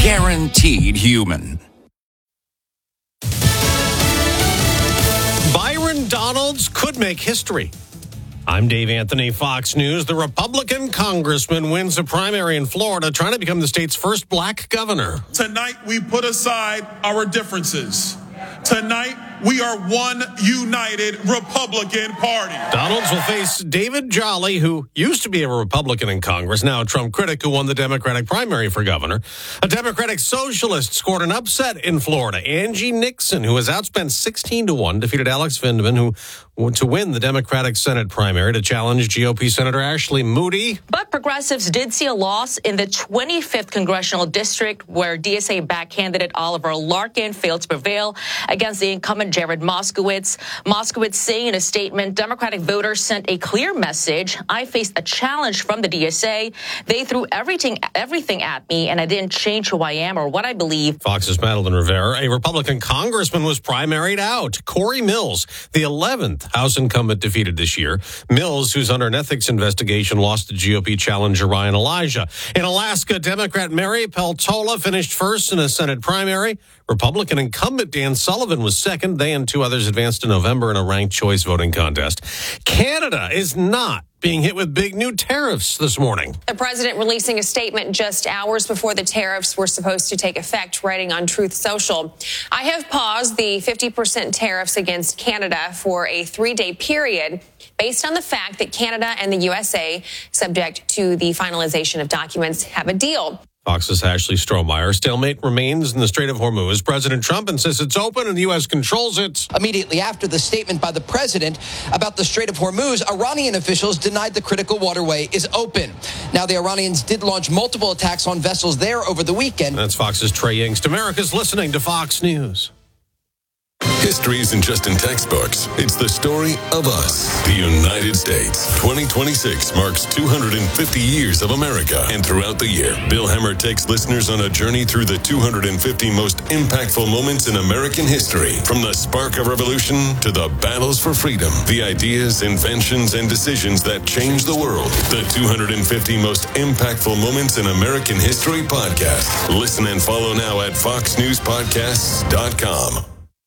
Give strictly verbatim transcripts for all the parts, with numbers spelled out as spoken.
Guaranteed human. Byron Donalds could make history. I'm Dave Anthony, Fox News. The Republican congressman wins a primary in Florida, trying to become the state's first black governor. Tonight, we put aside our differences. Tonight, we are one united Republican Party. Donalds will face David Jolly, who used to be a Republican in Congress, now a Trump critic who won the Democratic primary for governor. A Democratic socialist scored an upset in Florida. Angie Nixon, who was outspent sixteen to one, defeated Alex Vindman, who to win the Democratic Senate primary to challenge G O P Senator Ashley Moody. But progressives did see a loss in the twenty-fifth congressional district, where D S A-backed candidate Oliver Larkin failed to prevail against the incumbent Jared Moskowitz. Moskowitz saying in a statement, Democratic voters sent a clear message. I faced a challenge from the D S A. They threw everything, everything at me, and I didn't change who I am or what I believe. Fox's Madeline Rivera. A Republican congressman was primaried out. Corey Mills, the eleventh House incumbent defeated this year. Mills, who's under an ethics investigation, lost to G O P challenger Ryan Elijah. In Alaska, Democrat Mary Peltola finished first in a Senate primary. Republican incumbent Dan Sullivan was second. They and two others advanced in November in a ranked choice voting contest. Canada is not being hit with big new tariffs this morning. The president releasing a statement just hours before the tariffs were supposed to take effect, writing on Truth Social. I have paused the fifty percent tariffs against Canada for a three-day period based on the fact that Canada and the U S A, subject to the finalization of documents, have a deal. Fox's Ashley Strohmeyer. Stalemate remains in the Strait of Hormuz. President Trump insists it's open and the U S controls it. Immediately after the statement by the president about the Strait of Hormuz, Iranian officials denied the critical waterway is open. Now, the Iranians did launch multiple attacks on vessels there over the weekend. That's Fox's Trey Yingst. America's listening to Fox News. History isn't just in textbooks. It's the story of us, the United States. twenty twenty-six marks two hundred fifty years of America. And throughout the year, Bill Hemmer takes listeners on a journey through the two hundred fifty most impactful moments in American history. From the spark of revolution to the battles for freedom, the ideas, inventions, and decisions that changed the world. The two hundred fifty most impactful moments in American history podcast. Listen and follow now at fox news podcasts dot com.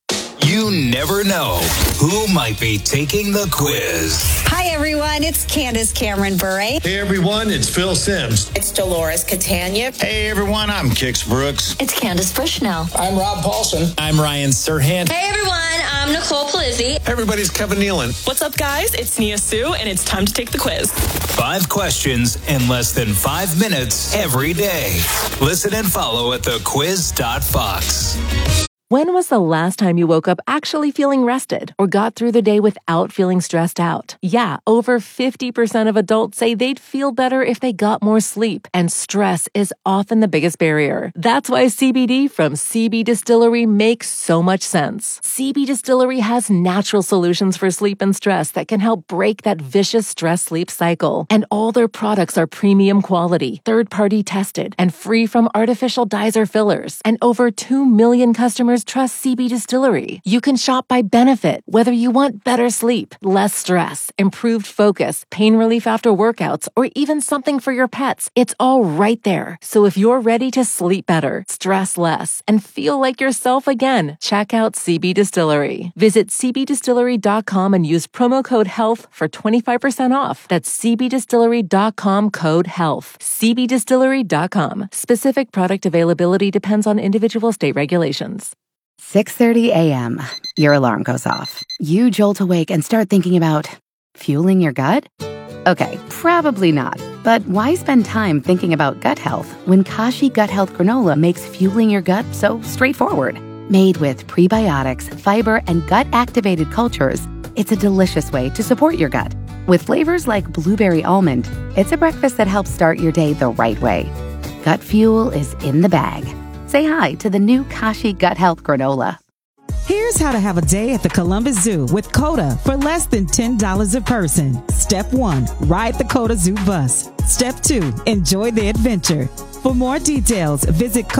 You never know who might be taking the quiz. Hi, everyone. It's Candace Cameron Bure. Hey, everyone. It's Phil Sims. It's Dolores Catania. Hey, everyone. I'm Kix Brooks. It's Candace Bushnell. I'm Rob Paulson. I'm Ryan Serhant. Hey, everyone. I'm Nicole Palizzi. Everybody's Kevin Nealon. What's up, guys? It's Nia Sue, and it's time to take the quiz. Five questions in less than five minutes every day. Listen and follow at the quiz dot fox. When was the last time you woke up actually feeling rested or got through the day without feeling stressed out? Yeah, over fifty percent of adults say they'd feel better if they got more sleep, and stress is often the biggest barrier. That's why C B D from C B Distillery makes so much sense. C B Distillery has natural solutions for sleep and stress that can help break that vicious stress-sleep cycle. And all their products are premium quality, third-party tested, and free from artificial dyes or fillers. And over two million customers trust C B Distillery. You can shop by benefit, whether you want better sleep, less stress, improved focus, pain relief after workouts, or even something for your pets. It's all right there. So if you're ready to sleep better, stress less, and feel like yourself again, check out C B Distillery. Visit c b distillery dot com and use promo code HEALTH for twenty-five percent off. That's c b distillery dot com code HEALTH. c b distillery dot com. Specific product availability depends on individual state regulations. six thirty a.m. Your alarm goes off. You jolt awake and start thinking about fueling your gut? Okay, probably not. But why spend time thinking about gut health when Kashi Gut Health Granola makes fueling your gut so straightforward? Made with prebiotics, fiber, and gut-activated cultures, it's a delicious way to support your gut. With flavors like blueberry almond, it's a breakfast that helps start your day the right way. Gut fuel is in the bag. Say hi to the new Kashi Gut Health Granola. Here's how to have a day at the Columbus Zoo with COTA for less than ten dollars a person. Step one, ride the COTA Zoo bus. Step two, enjoy the adventure. For more details, visit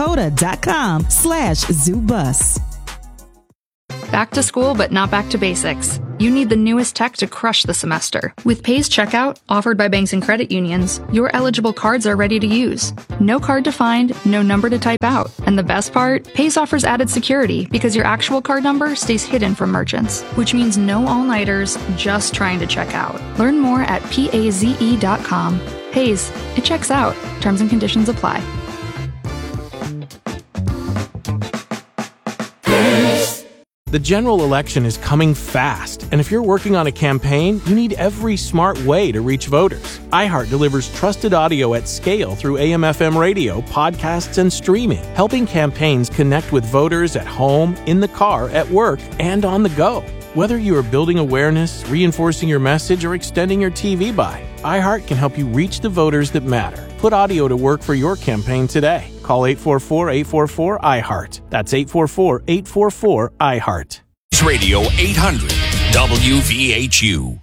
COTA.com slash zoo bus. Back to school, but not back to basics. You need the newest tech to crush the semester. With Pay's Checkout, offered by banks and credit unions, your eligible cards are ready to use. No card to find, no number to type out. And the best part? Pay's offers added security because your actual card number stays hidden from merchants, which means no all-nighters, just trying to check out. Learn more at paze dot com. Pay's, it checks out. Terms and conditions apply. The general election is coming fast, and if you're working on a campaign, you need every smart way to reach voters. iHeart delivers trusted audio at scale through A M F M radio, podcasts, and streaming, helping campaigns connect with voters at home, in the car, at work, and on the go. Whether you are building awareness, reinforcing your message, or extending your T V buy, iHeart can help you reach the voters that matter. Put audio to work for your campaign today. Call eight four four, eight four four, I heart. That's eight four four, eight four four, I heart. Radio eight hundred W V H U.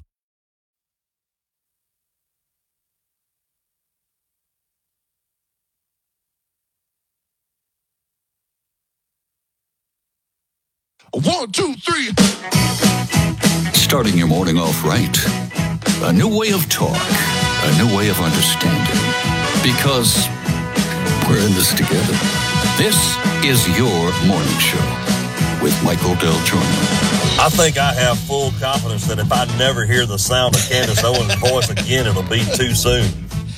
One, two, three. Starting your morning off right. A new way of talk. A new way of understanding. Because we're in this together. This is your morning show with Michael Del Giorno. I think I have full confidence that if I never hear the sound of Candace Owens' voice again, it'll be too soon.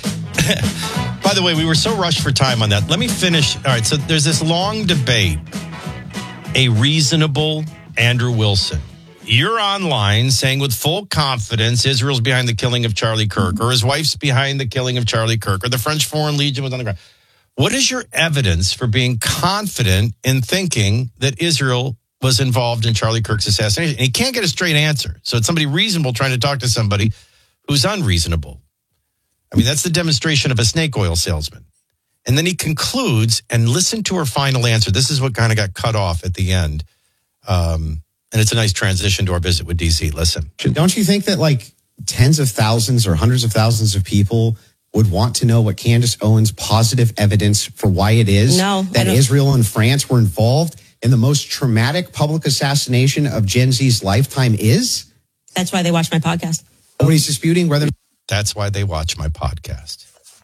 By the way, we were so rushed for time on that. Let me finish. All right, so there's this long debate. A reasonable Andrew Wilson. You're online saying with full confidence Israel's behind the killing of Charlie Kirk, or his wife's behind the killing of Charlie Kirk, or the French Foreign Legion was on the ground. What is your evidence for being confident in thinking that Israel was involved in Charlie Kirk's assassination? And he can't get a straight answer. So it's somebody reasonable trying to talk to somebody who's unreasonable. I mean, that's the demonstration of a snake oil salesman. And then he concludes, and listen to her final answer. This is what kind of got cut off at the end. Um, and it's a nice transition to our visit with D C. Listen. Don't you think that like tens of thousands or hundreds of thousands of people would want to know what Candace Owens' positive evidence for why it is no, that Israel and France were involved in the most traumatic public assassination of Gen Z's lifetime is? That's why they watch my podcast. Nobody's disputing whether... That's why they watch my podcast.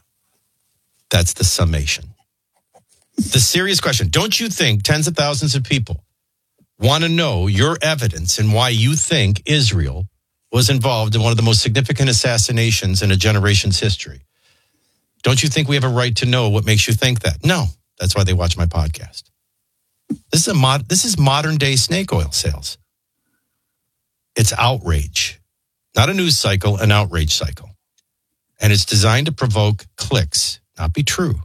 That's the summation. The serious question. Don't you think tens of thousands of people want to know your evidence and why you think Israel was involved in one of the most significant assassinations in a generation's history? Don't you think we have a right to know what makes you think that? No. That's why they watch my podcast. This is a mod, this is modern day snake oil sales. It's outrage. Not a news cycle, an outrage cycle. And it's designed to provoke clicks, not be true.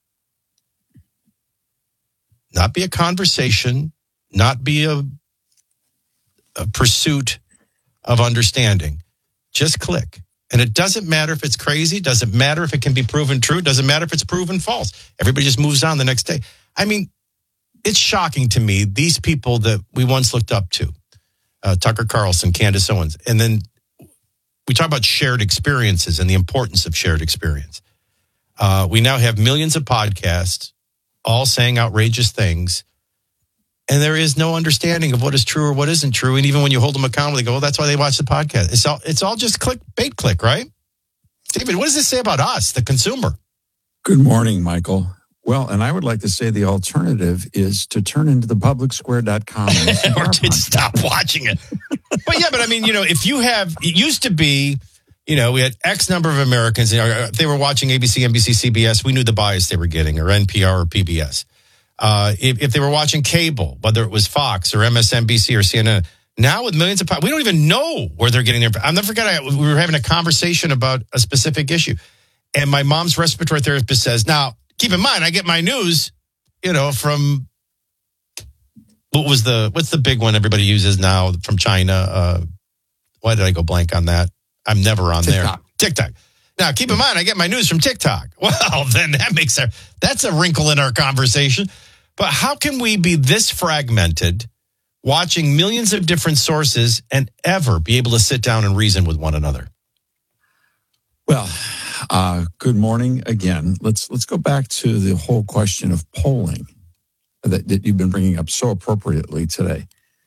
Not be a conversation, not be a, a pursuit of understanding. Just click. And it doesn't matter if it's crazy, doesn't matter if it can be proven true, doesn't matter if it's proven false. Everybody just moves on the next day. I mean, it's shocking to me, these people that we once looked up to, uh, Tucker Carlson, Candace Owens, and then we talk about shared experiences and the importance of shared experience. Uh, we now have millions of podcasts all saying outrageous things, and there is no understanding of what is true or what isn't true. And even when you hold them accountable, they go, well, that's why they watch the podcast. It's all, it's all just click, bait click, right? David, what does this say about us, the consumer? Good morning, Michael. Well, and I would like to say the alternative is to turn into the public square dot com or to stop watching it. But yeah, but I mean, you know, if you have, it used to be, you know, we had X number of Americans, you know, if they were watching A B C, N B C, C B S, we knew the bias they were getting, or N P R or P B S. Uh, if, if they were watching cable, whether it was Fox or M S N B C or C N N, now with millions of, we don't even know where they're getting their, I'll never forget, we were having a conversation about a specific issue. And my mom's respiratory therapist says, now, keep in mind, I get my news, you know, from, what was the, what's the big one everybody uses now from China? Uh, why did I go blank on that? I'm never on TikTok. there. TikTok. Now, keep in mind, I get my news from TikTok. Well, then that makes a, that's a wrinkle in our conversation. But how can we be this fragmented, watching millions of different sources, and ever be able to sit down and reason with one another? Well, uh, good morning again. Let's let's go back to the whole question of polling that, that you've been bringing up so appropriately today.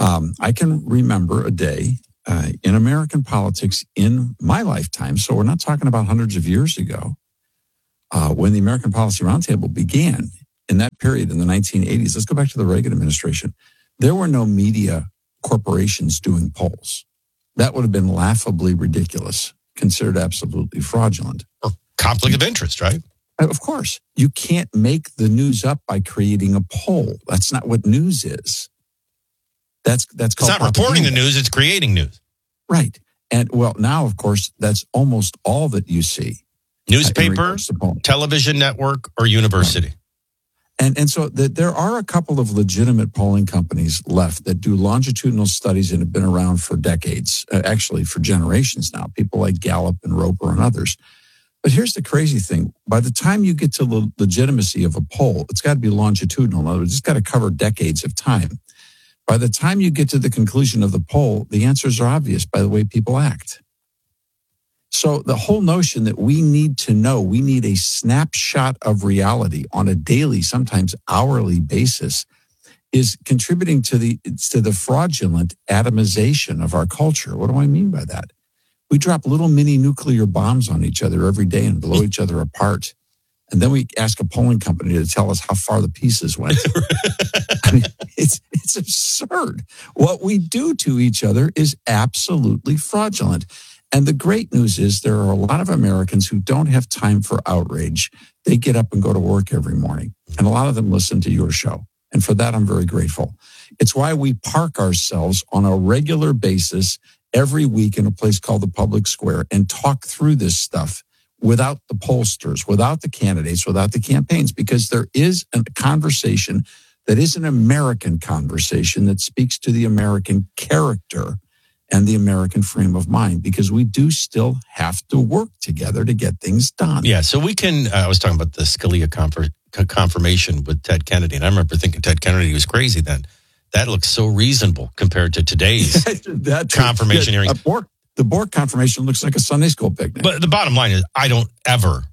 Um, I can remember a day uh, in American politics in my lifetime, so we're not talking about hundreds of years ago, uh, when the American Policy Roundtable began in that period in the nineteen eighties. Let's go back to the Reagan administration. There were no media corporations doing polls. That would have been laughably ridiculous, considered absolutely fraudulent. Or conflict of interest, right? Of course. You can't make the news up by creating a poll. That's not what news is. That's that's called It's not reporting the news, it's creating news. Right. And well, now, of course, that's almost all that you see. Newspaper, uh, television network, or university. Right. And and so the, there are a couple of legitimate polling companies left that do longitudinal studies and have been around for decades, uh, actually for generations now, people like Gallup and Roper and others. But here's the crazy thing. By the time you get to the legitimacy of a poll, it's got to be longitudinal. In other words, it's got to cover decades of time. By the time you get to the conclusion of the poll, the answers are obvious by the way people act. So the whole notion that we need to know, we need a snapshot of reality on a daily, sometimes hourly basis, is contributing to the to the fraudulent atomization of our culture. What do I mean by that? We drop little mini nuclear bombs on each other every day and blow each other apart. And then we ask a polling company to tell us how far the pieces went. I mean, it's it's absurd. What we do to each other is absolutely fraudulent. And the great news is there are a lot of Americans who don't have time for outrage. They get up and go to work every morning. And a lot of them listen to your show. And for that, I'm very grateful. It's why we park ourselves on a regular basis every week in a place called the Public Square and talk through this stuff without the pollsters, without the candidates, without the campaigns, because there is a conversation that is an American conversation that speaks to the American character and the American frame of mind, because we do still have to work together to get things done. Yeah, so we can, uh, I was talking about the Scalia confer- confirmation with Ted Kennedy, and I remember thinking Ted Kennedy was crazy then. That looks so reasonable compared to today's that, confirmation hearing. Bork, the Bork confirmation looks like a Sunday school picnic. But the bottom line is, I don't ever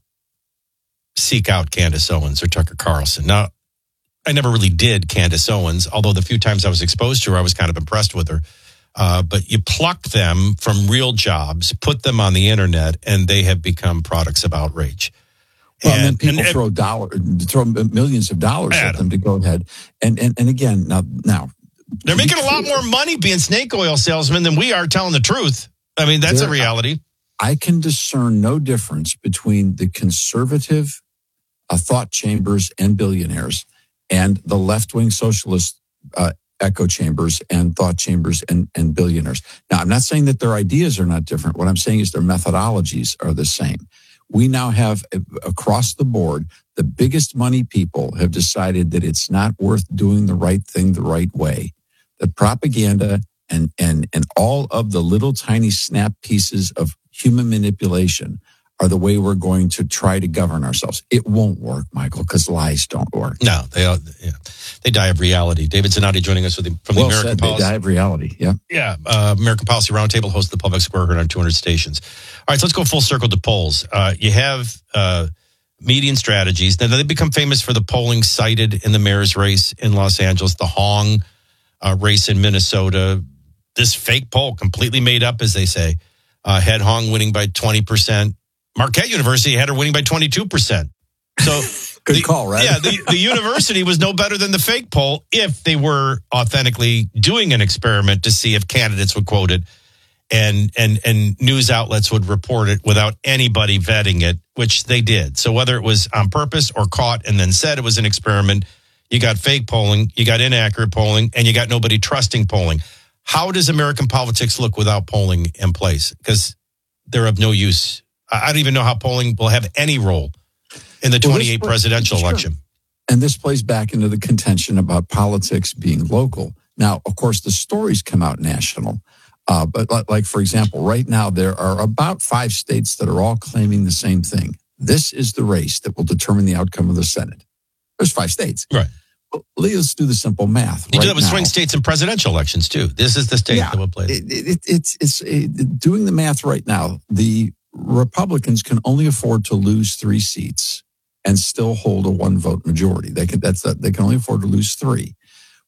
seek out Candace Owens or Tucker Carlson. Now, I never really did Candace Owens, although the few times I was exposed to her, I was kind of impressed with her. Uh, but you pluck them from real jobs, put them on the internet, and they have become products of outrage. Well, and, and then people and, throw dollar, throw millions of dollars Adam. at them to go ahead. And and and again, now now they're making a lot more money being snake oil salesmen than we are telling the truth. I mean, that's a reality. I can discern no difference between the conservative uh, thought chambers and billionaires and the left-wing socialist uh, echo chambers and thought chambers and, and billionaires. Now, I'm not saying that their ideas are not different. What I'm saying is their methodologies are the same. We now have, across the board, the biggest money people have decided that it's not worth doing the right thing the right way. That propaganda and, and, and all of the little tiny snap pieces of human manipulation are the way we're going to try to govern ourselves. It won't work, Michael, because lies don't work. No, they are, yeah, they die of reality. David Zanotti joining us with the, from the well American said, Policy. They die of reality, yeah. Yeah, uh, American Policy Roundtable hosts the Public Square, heard on two hundred stations. All right, so let's go full circle to polls. Uh, you have uh, median strategies. Now, they become famous for the polling cited in the mayor's race in Los Angeles, the Hong uh, race in Minnesota. This fake poll, completely made up, as they say, uh, had Hong winning by twenty percent. Marquette University had her winning by twenty-two percent. So good the, call, right? Yeah, the, the university was no better than the fake poll if they were authentically doing an experiment to see if candidates would quote it and and and news outlets would report it without anybody vetting it, which they did. So whether it was on purpose or caught and then said it was an experiment, you got fake polling, you got inaccurate polling, and you got nobody trusting polling. How does American politics look without polling in place? Because they're of no use. I don't even know how polling will have any role in the twenty-eight well, presidential sure. election. And this plays back into the contention about politics being local. Now, of course, the stories come out national. Uh, but like, for example, right now, there are about five states that are all claiming the same thing. This is the race that will determine the outcome of the Senate. There's five states. Right. Well, let's do the simple math. You right do that with now, swing states and presidential elections, too. This is the state yeah, that will play. It, it, it's, it's it, doing the math right now. The Republicans can only afford to lose three seats and still hold a one vote majority. They can, that's that. They can only afford to lose three.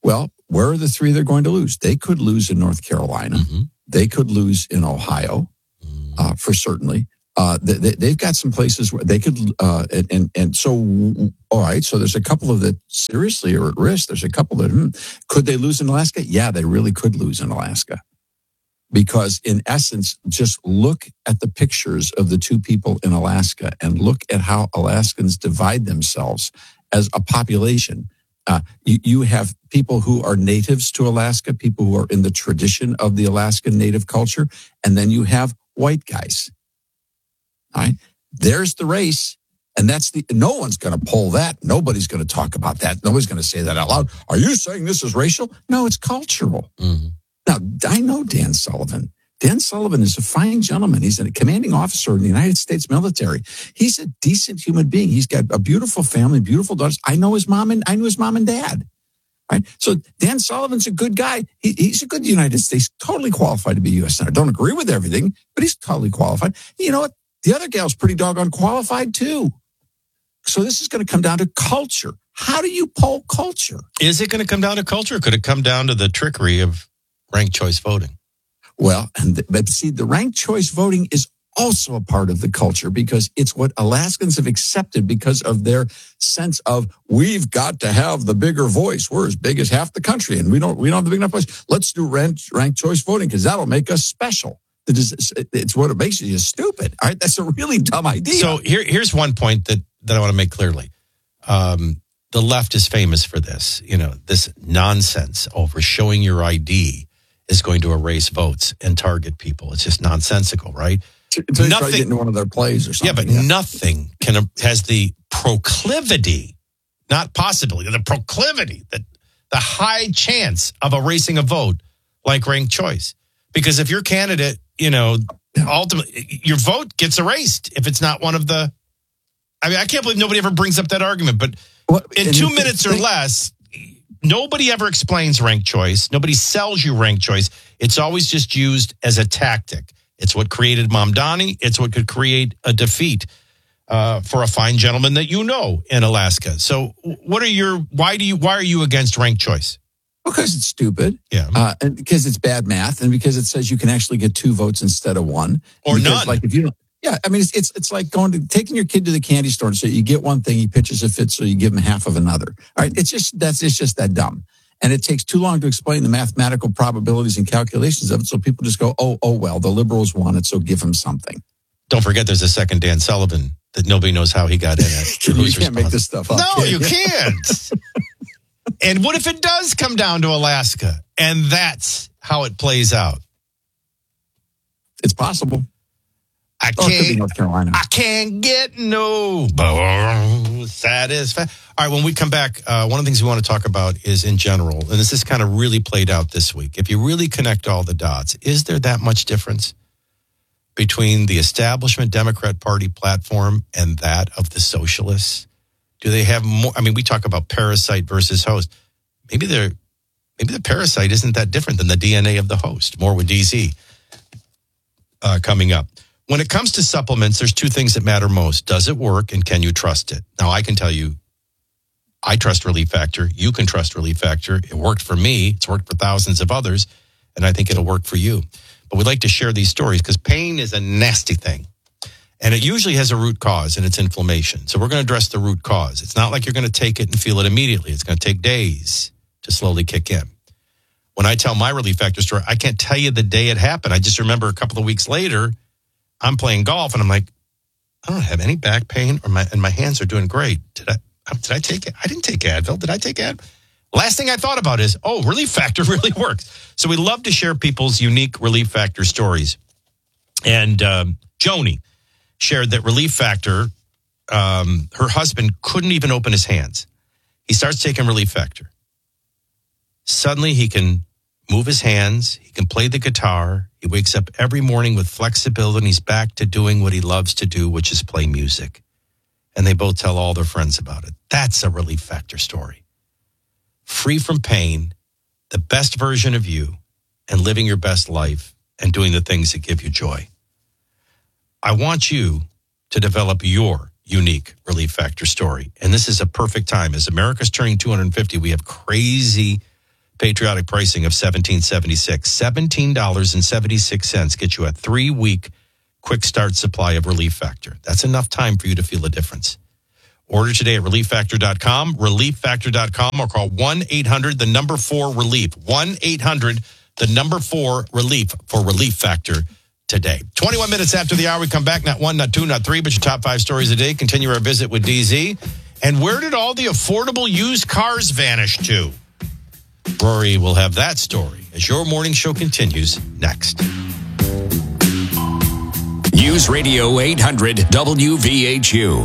Well, where are the three they're going to lose? They could lose in North Carolina. Mm-hmm. They could lose in Ohio, uh, for certainly. Uh, they, they've got some places where they could, uh, and, and and so, all right, so there's a couple of that seriously are at risk. There's a couple that, hmm, could they lose in Alaska? Yeah, they really could lose in Alaska. Because in essence, just look at the pictures of the two people in Alaska and look at how Alaskans divide themselves as a population. Uh, you, you have people who are natives to Alaska, people who are in the tradition of the Alaskan native culture, and then you have white guys. All right, there's the race, and that's the. No one's going to pull that. Nobody's going to talk about that. Nobody's going to say that out loud. Are you saying this is racial? No, it's cultural. Mm-hmm. Now, I know Dan Sullivan. Dan Sullivan is a fine gentleman. He's a commanding officer in the United States military. He's a decent human being. He's got a beautiful family, beautiful daughters. I know his mom and I knew his mom and dad. Right? So Dan Sullivan's a good guy. He, he's a good United States, totally qualified to be U S Senator. Don't agree with everything, but he's totally qualified. You know what? The other gal's pretty doggone qualified too. So this is going to come down to culture. How do you poll culture? Is it going to come down to culture? Or could it come down to the trickery of ranked choice voting? Well, and the, but see, the ranked choice voting is also a part of the culture because it's what Alaskans have accepted because of their sense of we've got to have the bigger voice. We're as big as half the country, and we don't we don't have the big enough voice. Let's do ranked ranked choice voting because that'll make us special. It is, it's what it makes you stupid. All right, that's a really dumb idea. So here, here's one point that that I want to make clearly. Um, the left is famous for this. You know, this nonsense over showing your I D is going to erase votes and target people. It's just nonsensical, right? Until you try to get into one of their plays or something. Yeah, but yeah. nothing can has the proclivity, not possibility, the proclivity, that the high chance of erasing a vote like ranked choice. Because if your candidate, you know, ultimately your vote gets erased if it's not one of the. I mean, I can't believe nobody ever brings up that argument. But well, in two minutes or less, nobody ever explains ranked choice. Nobody sells you ranked choice. It's always just used as a tactic. It's what created Mamdani. It's what could create a defeat uh, for a fine gentleman that you know in Alaska. So, what are your? Why do you? Why are you against ranked choice? Because it's stupid. Yeah. Uh, and because it's bad math, and because it says you can actually get two votes instead of one, or because, none. Like if you don't. Yeah, I mean, it's, it's it's like going to taking your kid to the candy store and say you get one thing, he pitches a fit, so you give him half of another. All right, it's just that's it's just that dumb, and it takes too long to explain the mathematical probabilities and calculations of it. So people just go, oh, oh, well, the liberals won it, so give him something. Don't forget, there's a second Dan Sullivan that nobody knows how he got in it. You can't responsible. Make this stuff up. No, you can't. And what if it does come down to Alaska, and that's how it plays out? It's possible. I oh, can't. It could be North Carolina. I can't get no satisfaction. All right, when we come back, uh, one of the things we want to talk about is in general, and this is kind of really played out this week. If you really connect all the dots, is there that much difference between the establishment Democrat Party platform and that of the socialists? Do they have more? I mean, we talk about parasite versus host. Maybe they're maybe the parasite isn't that different than the D N A of the host. More with D Z uh, coming up. When it comes to supplements, there's two things that matter most. Does it work, and can you trust it? Now, I can tell you, I trust Relief Factor. You can trust Relief Factor. It worked for me. It's worked for thousands of others, and I think it'll work for you. But we'd like to share these stories because pain is a nasty thing, and it usually has a root cause, and it's inflammation. So we're going to address the root cause. It's not like you're going to take it and feel it immediately. It's going to take days to slowly kick in. When I tell my Relief Factor story, I can't tell you the day it happened. I just remember a couple of weeks later, I'm playing golf, and I'm like, I don't have any back pain, or my and my hands are doing great. Did I? Did I take it? I didn't take Advil. Did I take Advil? Last thing I thought about is, oh, Relief Factor really works. So we love to share people's unique Relief Factor stories. And um, Joni shared that Relief Factor, um, her husband couldn't even open his hands. He starts taking Relief Factor. Suddenly he can move his hands. He can play the guitar. He wakes up every morning with flexibility, and he's back to doing what he loves to do, which is play music. And they both tell all their friends about it. That's a Relief Factor story. Free from pain, the best version of you, and living your best life and doing the things that give you joy. I want you to develop your unique Relief Factor story. And this is a perfect time. As America's turning two hundred fifty, we have crazy patriotic pricing of seventeen seventy-six. seventeen seventy-six gets you a three-week quick start supply of Relief Factor. That's enough time for you to feel a difference. Order today at relief factor dot com, relief factor dot com, or call one eight hundred, the number four, relief. one eight hundred, the number four, relief for Relief Factor today. twenty-one minutes after the hour, we come back. Not one, not two, not three, but your top five stories a day. Continue our visit with D Z. And where did all the affordable used cars vanish to? Rory will have that story as your morning show continues next. News Radio eight hundred W V H U.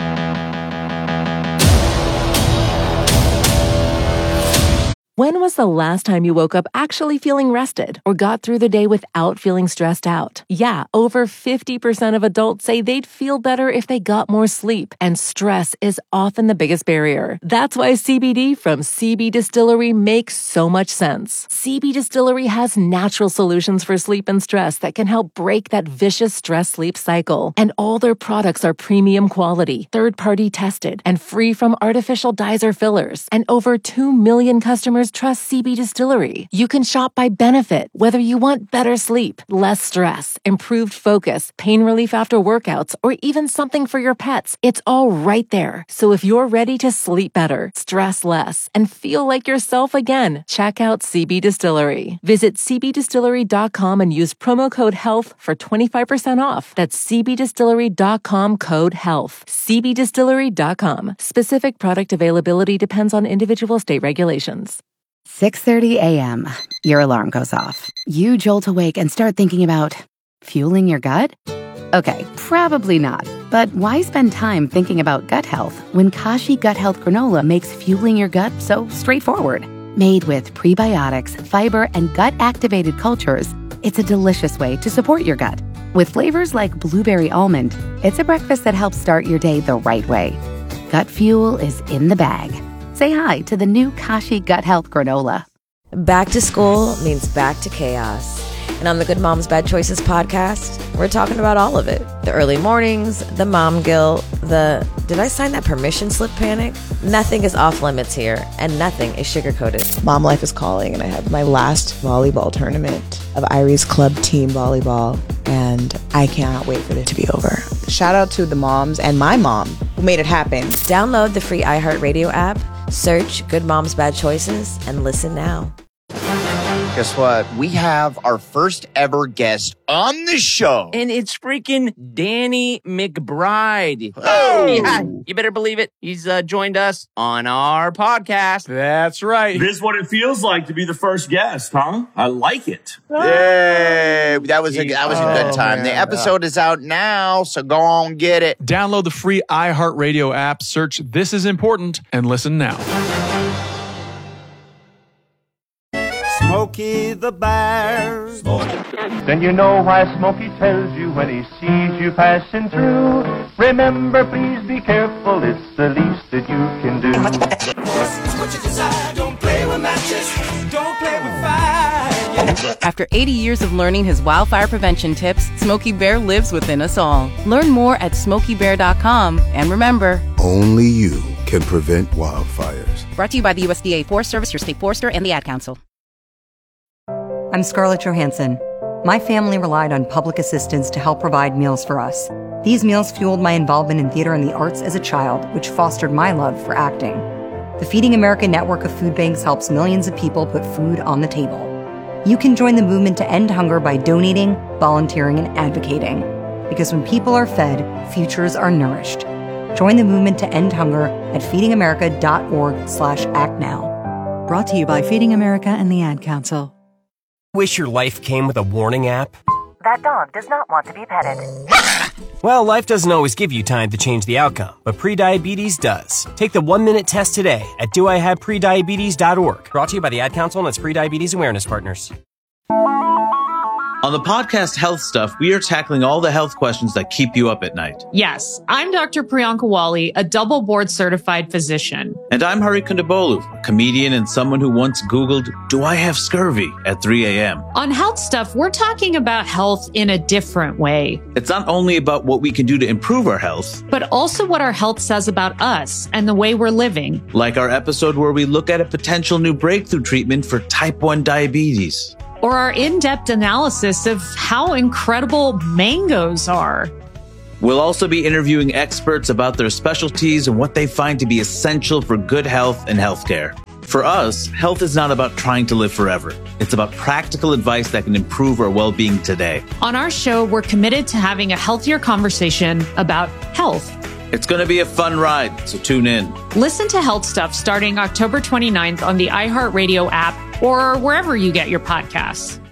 When was the last time you woke up actually feeling rested or got through the day without feeling stressed out? Yeah, over fifty percent of adults say they'd feel better if they got more sleep, and stress is often the biggest barrier. That's why C B D from C B Distillery makes so much sense. C B Distillery has natural solutions for sleep and stress that can help break that vicious stress-sleep cycle. And all their products are premium quality, third-party tested, and free from artificial dyes or fillers. And over two million customers trust C B Distillery. You can shop by benefit, whether you want better sleep, less stress, improved focus, pain relief after workouts, or even something for your pets. It's all right there. So if you're ready to sleep better, stress less, and feel like yourself again, check out C B Distillery. Visit c b distillery dot com and use promo code HEALTH for twenty-five percent off. That's c b distillery dot com code HEALTH. c b distillery dot com. Specific product availability depends on individual state regulations. six thirty a.m. Your alarm goes off. You jolt awake and start thinking about fueling your gut? Okay, probably not. But why spend time thinking about gut health when Kashi Gut Health Granola makes fueling your gut so straightforward? Made with prebiotics, fiber, and gut-activated cultures, it's a delicious way to support your gut. With flavors like blueberry almond, it's a breakfast that helps start your day the right way. Gut fuel is in the bag. Say hi to the new Kashi Gut Health Granola. Back to school means back to chaos. And on the Good Moms Bad Choices podcast, we're talking about all of it. The early mornings, the mom guilt, the did I sign that permission slip panic? Nothing is off limits here, and nothing is sugar-coated. Mom life is calling, and I have my last volleyball tournament of Irie's club team volleyball, and I cannot wait for it to be over. Shout out to the moms and my mom who made it happen. Download the free iHeartRadio app, search Good Moms Bad Choices, and listen now. Guess what? We have our first ever guest on the show. And it's freaking Danny McBride. Oh! Yeah, you better believe it. He's uh, joined us on our podcast. That's right. This is what it feels like to be the first guest, huh? I like it. Yay! That was a, that was a good time. Oh, the man. episode is out now, so go on, get it. Download the free iHeartRadio app, search This Is Important, and listen now. Smokey the Bear. Then you know why Smokey tells you when he sees you passing through. Remember, please be careful, it's the least that you can do. What you decide, don't play with matches, don't play with fire. After eighty years of learning his wildfire prevention tips, Smokey Bear lives within us all. Learn more at smokey bear dot com. And remember, only you can prevent wildfires. Brought to you by the U S D A Forest Service, your state forester, and the Ad Council. I'm Scarlett Johansson. My family relied on public assistance to help provide meals for us. These meals fueled my involvement in theater and the arts as a child, which fostered my love for acting. The Feeding America network of food banks helps millions of people put food on the table. You can join the movement to end hunger by donating, volunteering, and advocating. Because when people are fed, futures are nourished. Join the movement to end hunger at feeding america dot org slash act now. Brought to you by Feeding America and the Ad Council. Wish your life came with a warning app? That dog does not want to be petted. Well, life doesn't always give you time to change the outcome, but prediabetes does. Take the one-minute test today at do I have prediabetes dot org. Brought to you by the Ad Council and its prediabetes awareness partners. On the podcast Health Stuff, we are tackling all the health questions that keep you up at night. Yes, I'm Doctor Priyanka Wali, a double board certified physician. And I'm Hari Kondabolu, a comedian and someone who once Googled, do I have scurvy at three a.m. On Health Stuff, we're talking about health in a different way. It's not only about what we can do to improve our health, but also what our health says about us and the way we're living. Like our episode where we look at a potential new breakthrough treatment for type one diabetes. Or our in-depth analysis of how incredible mangoes are. We'll also be interviewing experts about their specialties and what they find to be essential for good health and healthcare. For us, health is not about trying to live forever. It's about practical advice that can improve our well-being today. On our show, we're committed to having a healthier conversation about health. It's going to be a fun ride, so tune in. Listen to Health Stuff starting October twenty-ninth on the iHeartRadio app or wherever you get your podcasts.